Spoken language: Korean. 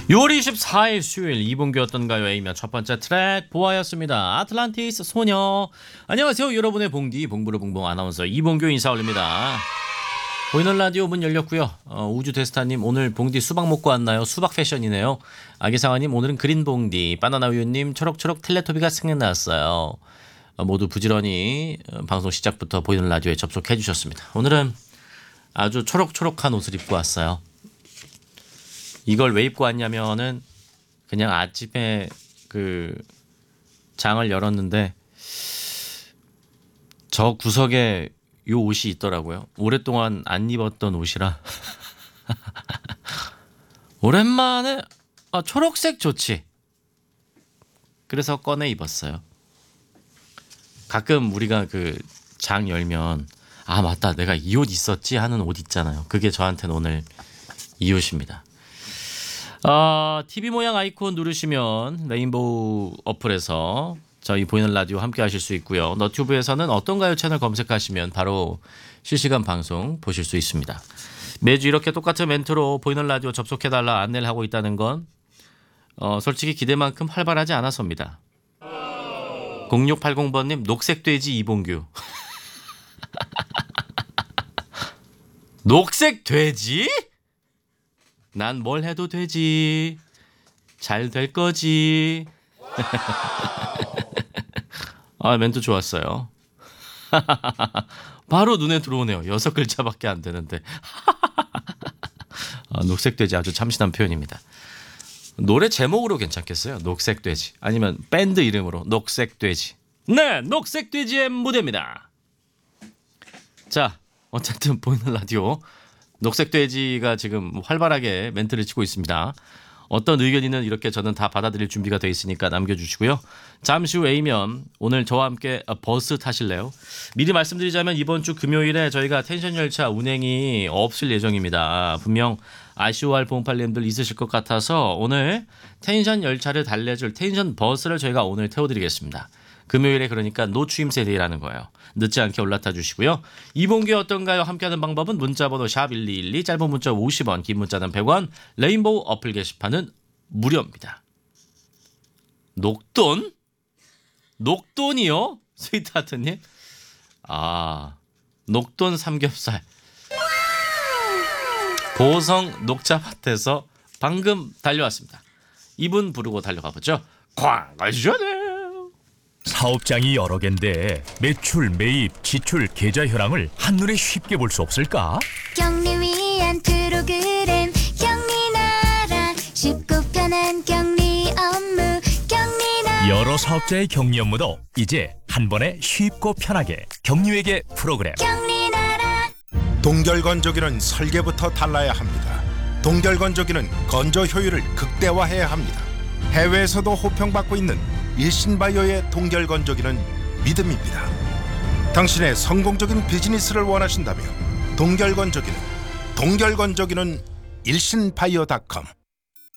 6월 24일 수요일 이봉규 어떤가요? A면 첫 번째 트랙 보아였습니다. 아틀란티스 소녀. 안녕하세요. 여러분의 봉디 봉부르봉봉 아나운서 이봉규 인사 올립니다. 보이는 라디오 문 열렸고요. 우주 데스타님 오늘 봉디 수박 먹고 왔나요? 수박 패션이네요. 아기상아님 오늘은 그린 봉디. 바나나 우유님 초록초록 텔레토비가 생각났어요. 모두 부지런히 방송 시작부터 보이는 라디오에 접속해 주셨습니다. 오늘은 아주 초록초록한 옷을 입고 왔어요. 이걸 왜 입고 왔냐면은 그냥 아침에 그 장을 열었는데 저 구석에 요 옷이 있더라고요. 오랫동안 안 입었던 옷이라 오랜만에 초록색 좋지. 그래서 꺼내 입었어요. 가끔 우리가 그 장 열면 맞다 내가 이 옷 있었지 하는 옷 있잖아요. 그게 저한테는 오늘 이 옷입니다. TV 모양 아이콘 누르시면 레인보우 어플에서 저희 보이는 라디오 함께 하실 수 있고요. 너튜브에서는 어떤가요 채널 검색하시면 바로 실시간 방송 보실 수 있습니다. 매주 이렇게 똑같은 멘트로 보이는 라디오 접속해달라 안내를 하고 있다는 건 솔직히 기대만큼 활발하지 않아서입니다. 0680번님 녹색돼지 이봉규. 녹색돼지? 난 뭘 해도 되지. 잘 될 거지. 멘트 좋았어요. 바로 눈에 들어오네요. 6글자밖에 안 되는데. 녹색돼지 아주 참신한 표현입니다. 노래 제목으로 괜찮겠어요. 녹색돼지. 아니면 밴드 이름으로 녹색돼지. 네, 녹색돼지의 무대입니다. 자, 어쨌든 보이는 라디오 녹색돼지가 지금 활발하게 멘트를 치고 있습니다. 어떤 의견이든 이렇게 저는 다 받아들일 준비가 되어 있으니까 남겨주시고요. 잠시 후 A면 오늘 저와 함께 버스 타실래요? 미리 말씀드리자면 이번 주 금요일에 저희가 텐션 열차 운행이 없을 예정입니다. 분명 아쉬워할 봉팔님들 있으실 것 같아서 오늘 텐션 열차를 달래줄 텐션 버스를 저희가 오늘 태워드리겠습니다. 금요일에 그러니까 노추임 세대라는 거예요. 늦지 않게 올라타 주시고요. 이봉규 어떤가요? 함께하는 방법은 문자번호 샵1212 짧은 문자 50원 긴 문자는 100원 레인보우 어플 게시판은 무료입니다. 녹돈? 녹돈이요? 스위트하트님? 녹돈 삼겹살 고성 녹차밭에서 방금 달려왔습니다. 이분 부르고 달려가 보죠. 광가시전에 사업장이 여러 갠데 매출, 매입, 지출, 계좌 현황을 한눈에 쉽게 볼 수 없을까? 경리 위한 프로그램 경리나라 쉽고 편한 경리 업무 경리나라 여러 사업자의 격리 업무도 이제 한 번에 쉽고 편하게 경리회계 프로그램. 경리나라 동결건조기는 설계부터 달라야 합니다. 동결건조기는 건조 효율을 극대화해야 합니다. 해외에서도 호평받고 있는 일신바이오의 동결건조기는 믿음입니다. 당신의 성공적인 비즈니스를 원하신다면 동결건조기는 일신바이오.com